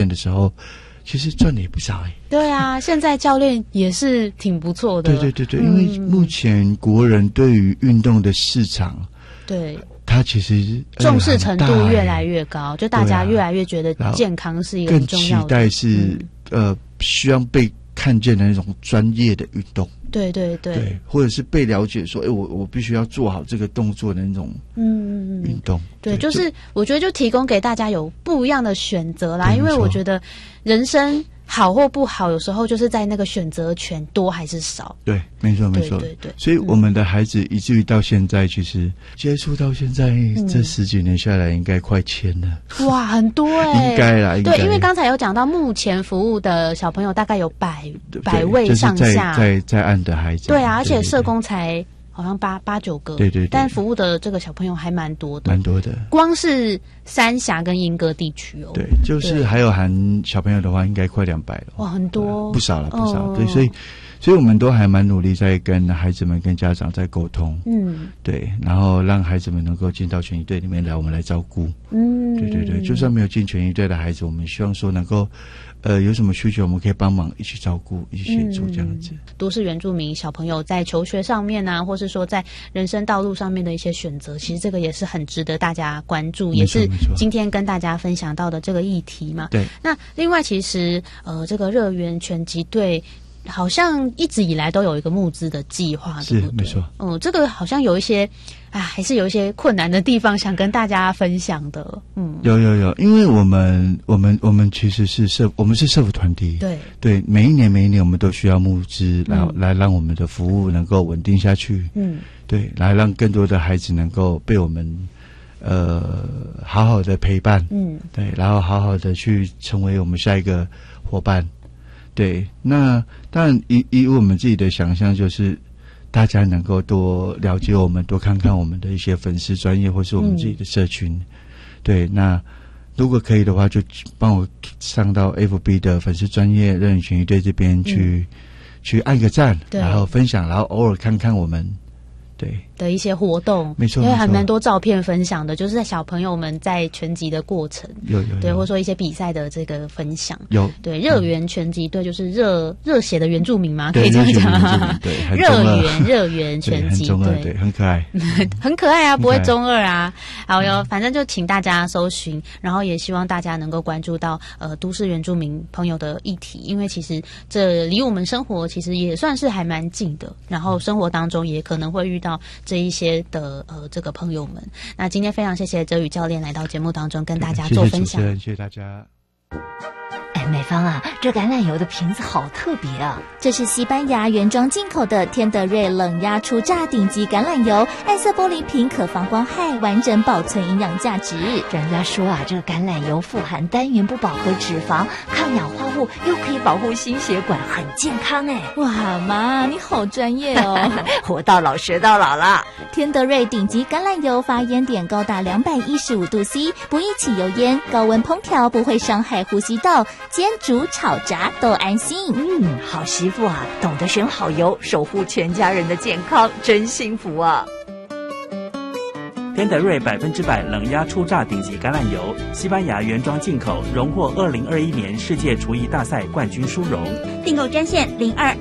的时候，其实赚的也不少对啊，现在教练也是挺不错的。 对，因为目前国人对于运动的市场， 对， 它其实重视程度越来越高，就大家越来越觉得健康是一个很重要的， 更期待是希望被看见的那种专业的运动。 对， 或者是被了解说，我必须要做好这个动作的那种运动。 对，就是我觉得就提供给大家有不一样的选择啦，因为我觉得人生好或不好，有时候就是在那个选择权多还是少。对， 没错。 对， 所以我们的孩子以至于到现在，其实接触到现在这10几年下来，应该快1000了。 哇，很多应该啦。 对，因为刚才有讲到，目前服务的小朋友大概有100位上下， 就是在岸的孩子。 对啊，而且社工才好像8、9个。 对， 但服务的这个小朋友还蛮多的。光是三峡跟莺歌地区对， 就是还有含小朋友的话，应该快200了。 哇，很多， 不少了。对，所以我们都还蛮努力在跟孩子们、跟家长在沟通。对，然后让孩子们能够进到拳击队里面来，我们来照顾。对，就算没有进拳击队的孩子，我们希望说能够有什么需求，我们可以帮忙一起照顾、一起协助这样子。 都市原住民小朋友在求学上面啊，或是说在人生道路上面的一些选择，其实这个也是很值得大家关注，也是今天跟大家分享到的这个议题嘛。 对。 那另外，其实这个热原拳击队好像一直以来都有一个募资的计划，对不对？ 是，没错。 这个好像有一些还是有一些困难的地方，想跟大家分享的。 有，因为我们其实是我们是社福团体，对，每一年我们都需要募资，来让我们的服务能够稳定下去。对，来让更多的孩子能够被我们好好的陪伴。对，然后好好的去成为我们下一个伙伴。对，那当然以我们自己的想象，就是大家能够多了解我们，多看看我们的一些粉丝专业或是我们自己的社群。对，那如果可以的话，就帮我上到 FB 的粉丝专业热原拳击队这边去按个赞，然后分享，然后偶尔看看我们的一些活动。 没错， 因为还蛮多照片分享的，就是在小朋友们在拳击的过程， 有对，或者说一些比赛的这个分享。对，热原拳击队就是热血的原住民嘛，可以这样讲。 对， 热原拳击队， 对，很可爱， 很可爱啊，不会中二啊。好哟，反正就请大家搜寻，然后也希望大家能够关注到都市原住民朋友的议题，因为其实这离我们生活其实也算是还蛮近的，然后生活当中也可能会遇到这一些的这个朋友们。那今天非常谢谢哲宇教练来到节目当中跟大家做分享。 谢谢大家。 美芳啊，这橄榄油的瓶子好特别啊！ 这是西班牙原装进口的天德瑞冷压初榨顶级橄榄油，暗色玻璃瓶可防光害，完整保存营养价值。 人家说啊，这个橄榄油富含单元不饱和脂肪，抗氧化物，又可以保护心血管，很健康哎！ 哇，妈，你好专业哦！ 活到老学到老啦！ 天德瑞顶级橄榄油发烟点高达215度 C， 不易起油烟，高温烹调不会伤害呼吸道。煎、煮、炒、炸都安心。 好媳妇啊，懂得选好油，守护全家人的健康，真幸福啊！ 天德瑞100%冷压初榨顶级橄榄油，西班牙原装进口，荣获2021年世界厨艺大赛冠军殊荣。 订购专线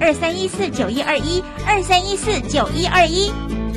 0223149121 23149121。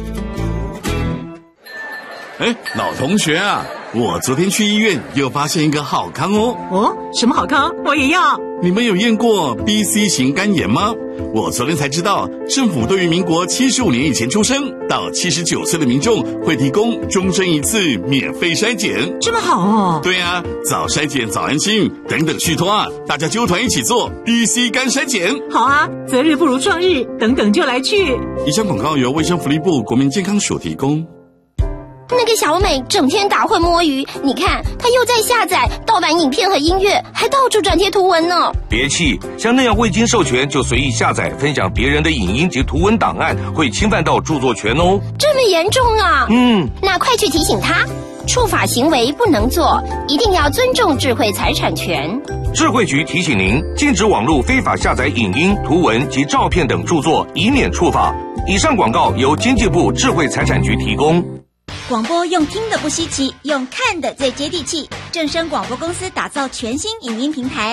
老同学啊，我昨天去医院又发现一个好康哦。 什么好康？我也要。 你们有验过 BC 型肝炎吗？我昨天才知道，政府对于民国75年以前出生到79岁的民众会提供终身1次免费筛检。 这么好哦？ 对啊，早筛检早安心，等等续托啊，大家揪团一起做 BC 肝筛检。 好啊，择日不如撞日，等等就来去。 以上广告由卫生福利部国民健康署提供。 那个小美整天打混摸鱼，你看她又在下载盗版影片和音乐，还到处转贴图文呢。 别气，像那样未经授权就随意下载分享别人的影音及图文档案，会侵犯到著作权哦。 这么严重啊？那快去提醒她，触法行为不能做，一定要尊重智慧财产权。 智慧局提醒您，禁止网络非法下载影音、图文及照片等著作，以免触法。以上广告由经济部智慧财产局提供。 广播用听的不稀奇，用看的最接地气。正声广播公司打造全新影音平台，